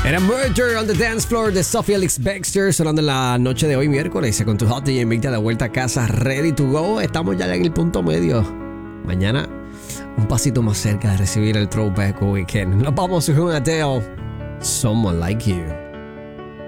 Era Murder on the Dance Floor de Sophie Ellis Bextor, sonando en la noche de hoy miércoles con tu Hot DJ Mix de vuelta a casa, ready to go. Estamos ya en el punto medio. Mañana un pasito más cerca de recibir el Throwback Weekend. Nos vamos con Adele, Someone Like You.